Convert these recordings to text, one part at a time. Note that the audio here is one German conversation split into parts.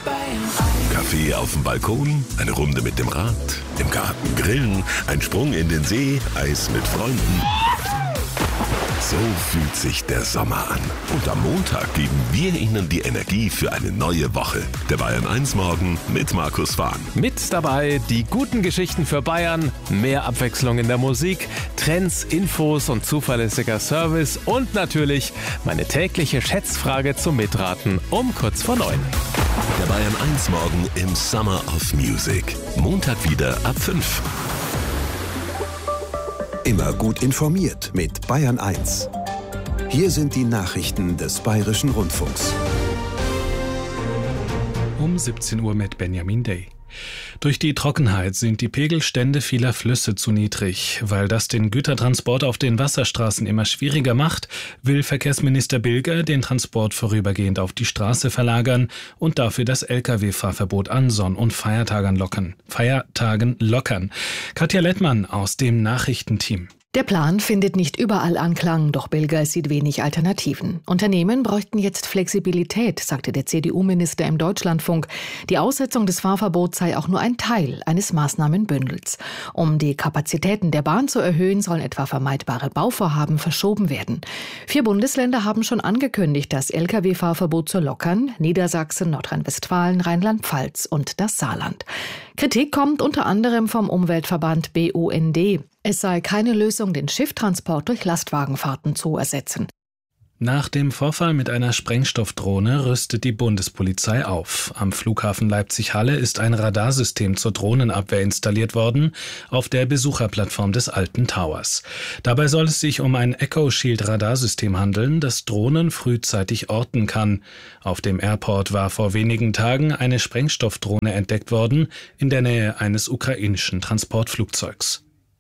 Kaffee auf dem Balkon, eine Runde mit dem Rad, im Garten grillen, ein Sprung in den See, Eis mit Freunden. So fühlt sich der Sommer an. Und am Montag geben wir Ihnen die Energie für eine neue Woche. Der Bayern 1 Morgen mit Markus Fahn. Mit dabei die guten Geschichten für Bayern, mehr Abwechslung in der Musik, Trends, Infos und zuverlässiger Service und natürlich meine tägliche Schätzfrage zum Mitraten um kurz vor 9. Der Bayern 1 Morgen im Summer of Music. Montag wieder ab 5. Immer gut informiert mit Bayern 1. Hier sind die Nachrichten des Bayerischen Rundfunks. Um 17 Uhr mit Benjamin Day. Durch die Trockenheit sind die Pegelstände vieler Flüsse zu niedrig. Weil das den Gütertransport auf den Wasserstraßen immer schwieriger macht, will Verkehrsminister Bilger den Transport vorübergehend auf die Straße verlagern und dafür das Lkw-Fahrverbot an Sonn- und Feiertagen lockern. Katja Lettmann aus dem Nachrichtenteam. Der Plan findet nicht überall Anklang, doch Bilger sieht wenig Alternativen. Unternehmen bräuchten jetzt Flexibilität, sagte der CDU-Minister im Deutschlandfunk. Die Aussetzung des Fahrverbots sei auch nur ein Teil eines Maßnahmenbündels. Um die Kapazitäten der Bahn zu erhöhen, sollen etwa vermeidbare Bauvorhaben verschoben werden. 4 Bundesländer haben schon angekündigt, das Lkw-Fahrverbot zu lockern: Niedersachsen, Nordrhein-Westfalen, Rheinland-Pfalz und das Saarland. Kritik kommt unter anderem vom Umweltverband BUND. Es sei keine Lösung, den Schifftransport durch Lastwagenfahrten zu ersetzen. Nach dem Vorfall mit einer Sprengstoffdrohne rüstet die Bundespolizei auf. Am Flughafen Leipzig-Halle ist ein Radarsystem zur Drohnenabwehr installiert worden, auf der Besucherplattform des alten Towers. Dabei soll es sich um ein Echo-Shield-Radarsystem handeln, das Drohnen frühzeitig orten kann. Auf dem Airport war vor wenigen Tagen eine Sprengstoffdrohne entdeckt worden, in der Nähe eines ukrainischen Transportflugzeugs.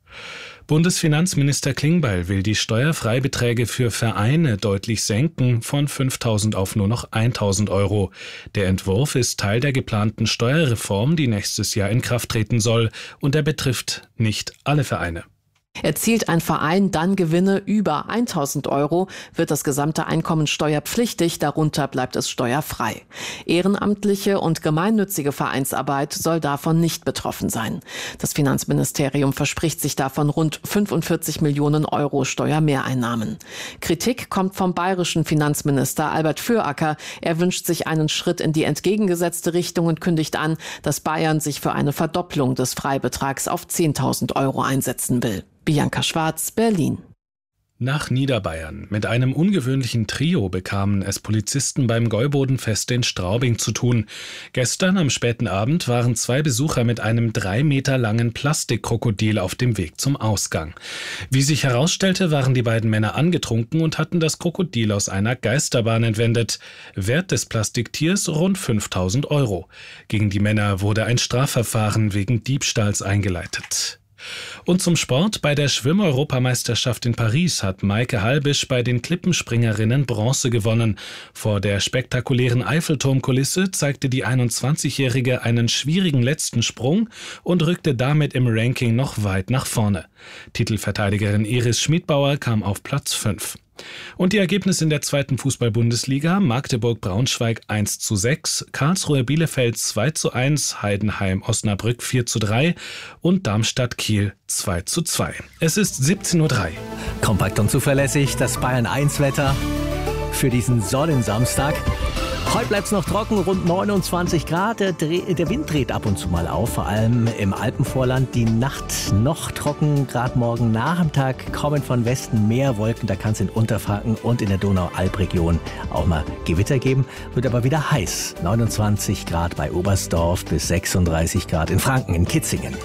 Bundesfinanzminister Klingbeil will die Steuerfreibeträge für Vereine deutlich senken, von 5.000 auf nur noch 1.000 Euro. Der Entwurf ist Teil der geplanten Steuerreform, die nächstes Jahr in Kraft treten soll, und er betrifft nicht alle Vereine. Erzielt ein Verein dann Gewinne über 1.000 Euro, wird das gesamte Einkommen steuerpflichtig, darunter bleibt es steuerfrei. Ehrenamtliche und gemeinnützige Vereinsarbeit soll davon nicht betroffen sein. Das Finanzministerium verspricht sich davon rund 45 Millionen Euro Steuermehreinnahmen. Kritik kommt vom bayerischen Finanzminister Albert Füracker. Er wünscht sich einen Schritt in die entgegengesetzte Richtung und kündigt an, dass Bayern sich für eine Verdopplung des Freibetrags auf 10.000 Euro einsetzen will. Bianca Schwarz, Berlin. Nach Niederbayern. Mit einem ungewöhnlichen Trio bekamen es Polizisten beim Gäubodenfest in Straubing zu tun. Gestern am späten Abend waren 2 Besucher mit einem 3 Meter langen Plastikkrokodil auf dem Weg zum Ausgang. Wie sich herausstellte, waren die beiden Männer angetrunken und hatten das Krokodil aus einer Geisterbahn entwendet. Wert des Plastiktiers rund 5.000 Euro. Gegen die Männer wurde ein Strafverfahren wegen Diebstahls eingeleitet. Und zum Sport. Bei der Schwimm-Europameisterschaft in Paris hat Maike Halbisch bei den Klippenspringerinnen Bronze gewonnen. Vor der spektakulären Eiffelturmkulisse zeigte die 21-Jährige einen schwierigen letzten Sprung und rückte damit im Ranking noch weit nach vorne. Titelverteidigerin Iris Schmidbauer kam auf Platz 5. Und die Ergebnisse in der 2. Fußball-Bundesliga: Magdeburg-Braunschweig 1:6, Karlsruhe-Bielefeld 2:1, Heidenheim-Osnabrück 4:3 und Darmstadt-Kiel 2:2. Es ist 17:03 Uhr. Kompakt und zuverlässig das Bayern 1 Wetter für diesen Sonnensamstag. Heute bleibt es noch trocken, rund 29 Grad. Der Wind dreht ab und zu mal auf, vor allem im Alpenvorland. Die Nacht noch trocken, gerade morgen Nachmittag kommen von Westen mehr Wolken. Da kann es in Unterfranken und in der Donau-Alb-Region auch mal Gewitter geben. Wird aber wieder heiß. 29 Grad bei Oberstdorf bis 36 Grad in Franken, in Kitzingen.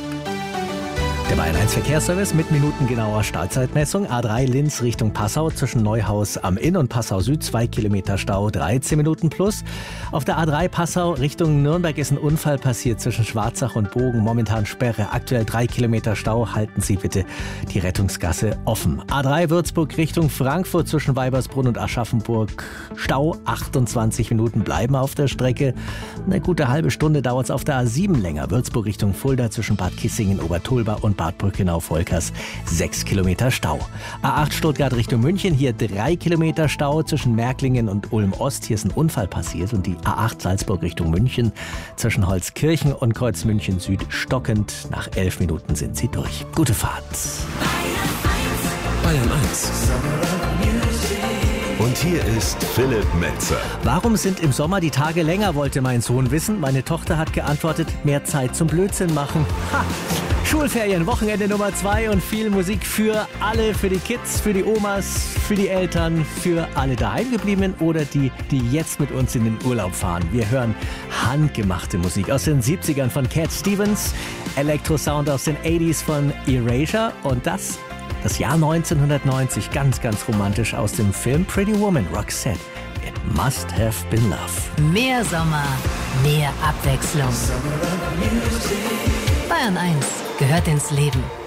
Der Bayern 1 Verkehrsservice mit minutengenauer Startzeitmessung. A3 Linz Richtung Passau zwischen Neuhaus am Inn und Passau Süd 2 Kilometer Stau, 13 Minuten plus. Auf der A3 Passau Richtung Nürnberg ist ein Unfall passiert zwischen Schwarzach und Bogen. Momentan Sperre, aktuell 3 Kilometer Stau. Halten Sie bitte die Rettungsgasse offen. A3 Würzburg Richtung Frankfurt zwischen Weibersbrunn und Aschaffenburg. Stau, 28 Minuten bleiben auf der Strecke. Eine gute halbe Stunde dauert es auf der A7 länger. Würzburg Richtung Fulda zwischen Bad Kissingen, Obertulba und Bad Bad Brückenau-Volkers 6 Kilometer Stau. A8 Stuttgart Richtung München, hier 3 Kilometer Stau zwischen Märklingen und Ulm-Ost. Hier ist ein Unfall passiert und die A8 Salzburg Richtung München zwischen Holzkirchen und Kreuzmünchen Süd stockend. Nach 11 Minuten sind sie durch. Gute Fahrt. Bayern 1. Und hier ist Philipp Metzer. Warum sind im Sommer die Tage länger, wollte mein Sohn wissen. Meine Tochter hat geantwortet, mehr Zeit zum Blödsinn machen. Ha! Schulferien, Wochenende Nummer 2 und viel Musik für alle, für die Kids, für die Omas, für die Eltern, für alle daheimgebliebenen oder die jetzt mit uns in den Urlaub fahren. Wir hören handgemachte Musik aus den 70ern von Cat Stevens, Elektrosound aus den 80s von Erasure und das Jahr 1990, ganz, ganz romantisch aus dem Film Pretty Woman, Roxette. It must have been love. Mehr Sommer, mehr Abwechslung. Bayern 1 gehört ins Leben.